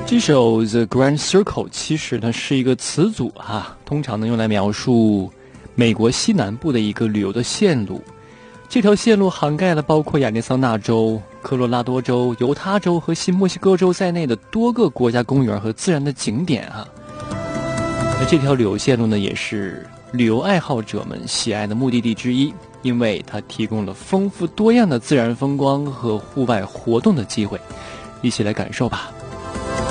这首 The Grand Circle 其实呢是一个词组通常呢用来描述美国西南部的一个旅游的线路。这条线路涵盖了包括亚利桑那州、科罗拉多州、犹他州和新墨西哥州在内的多个国家公园和自然的景点那这条旅游线路呢也是旅游爱好者们喜爱的目的地之一，因为它提供了丰富多样的自然风光和户外活动的机会。一起来感受吧。